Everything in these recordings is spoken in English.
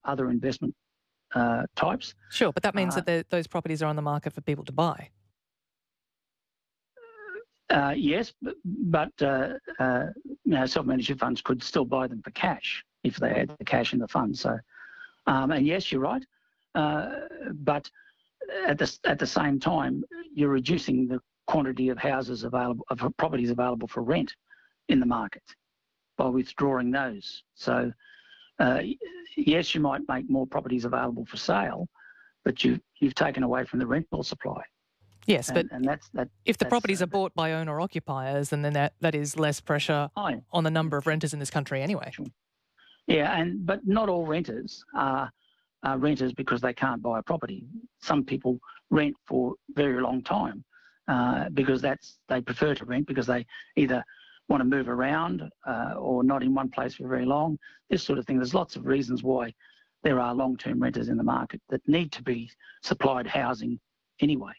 other investment types. Sure, but that means that those properties are on the market for people to buy. Yes, but self-managed funds could still buy them for cash if they had the cash in the fund. So, and yes, you're right, but at the same time, you're reducing the quantity of houses available, of properties available for rent in the market by withdrawing those. So, yes, you might make more properties available for sale, but you've taken away from the rental supply. Yes, but if the that's properties are bought by owner-occupiers, then that is less pressure on the number of renters in this country anyway. Sure. Yeah, but not all renters are renters because they can't buy a property. Some people rent for a very long time because they prefer to rent because they either want to move around or not in one place for very long, this sort of thing. There's lots of reasons why there are long-term renters in the market that need to be supplied housing anyway.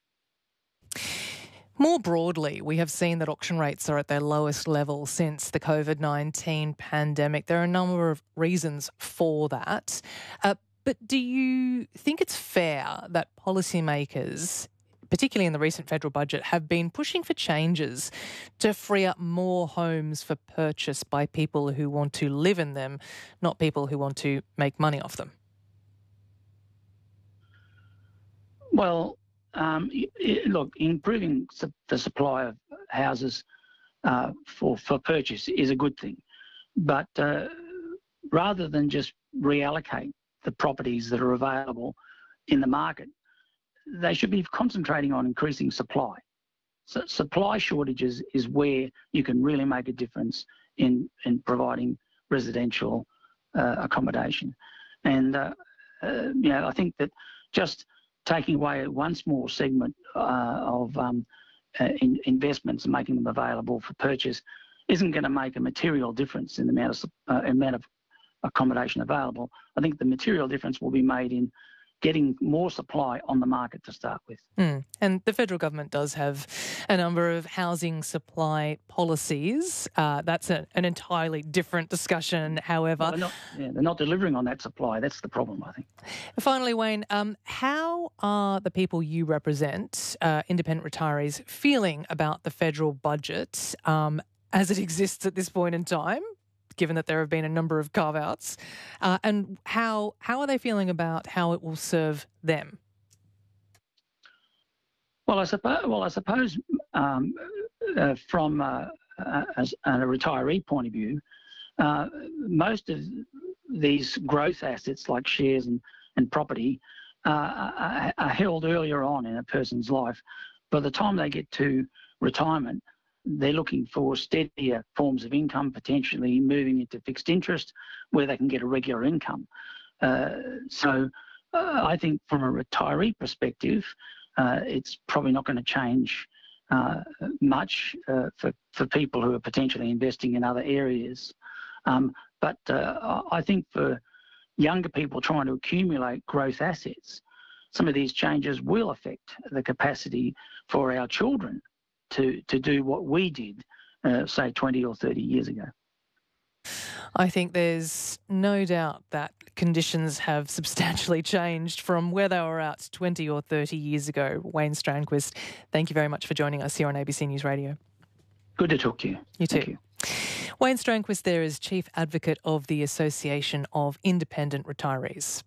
More broadly, we have seen that auction rates are at their lowest level since the COVID-19 pandemic. There are a number of reasons for that. But do you think it's fair that policymakers, particularly in the recent federal budget, have been pushing for changes to free up more homes for purchase by people who want to live in them, not people who want to make money off them? Well, look, improving the supply of houses for purchase is a good thing. But rather than just reallocate the properties that are available in the market, they should be concentrating on increasing supply. So supply shortages is where you can really make a difference in providing residential accommodation. And, I think that just taking away one small segment of investments and making them available for purchase isn't going to make a material difference in the amount of accommodation available. I think the material difference will be made in getting more supply on the market to start with. And the federal government does have a number of housing supply policies. That's an entirely different discussion, however. Well, they're not delivering on that supply. That's the problem, I think. Finally, Wayne, how are the people you represent, independent retirees, feeling about the federal budget as it exists at this point in time, given that there have been a number of carve-outs, and how are they feeling about how it will serve them? Well, I suppose from as a retiree point of view, most of these growth assets like shares and property are held earlier on in a person's life. By the time they get to retirement, they're looking for steadier forms of income, potentially moving into fixed interest where they can get a regular income. So I think from a retiree perspective, it's probably not going to change much for people who are potentially investing in other areas. But I think for younger people trying to accumulate growth assets, some of these changes will affect the capacity for our children to do what we did, say, 20 or 30 years ago. I think there's no doubt that conditions have substantially changed from where they were at 20 or 30 years ago. Wayne Strandquist, thank you very much for joining us here on ABC News Radio. Good to talk to you. You too. Thank you. Wayne Strandquist there is Chief Advocate of the Association of Independent Retirees.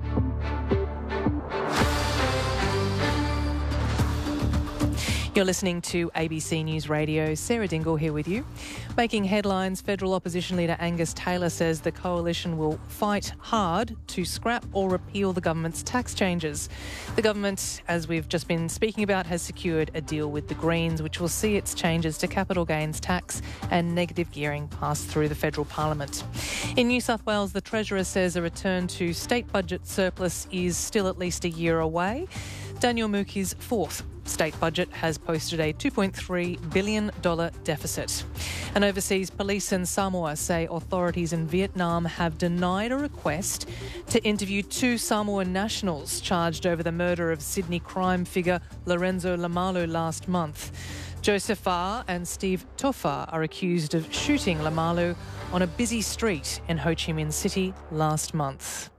You're listening to ABC News Radio. Sarah Dingle here with you. Making headlines, federal opposition leader Angus Taylor says the coalition will fight hard to scrap or repeal the government's tax changes. The government, as we've just been speaking about, has secured a deal with the Greens, which will see its changes to capital gains tax and negative gearing pass through the federal parliament. In New South Wales, the Treasurer says a return to state budget surplus is still at least a year away. Daniel Mookie's fourth state budget has posted a $2.3 billion deficit. And overseas, police in Samoa say authorities in Vietnam have denied a request to interview two Samoan nationals charged over the murder of Sydney crime figure Lorenzo Lamalu last month. Joseph Farr and Steve Tofa are accused of shooting Lamalu on a busy street in Ho Chi Minh City last month.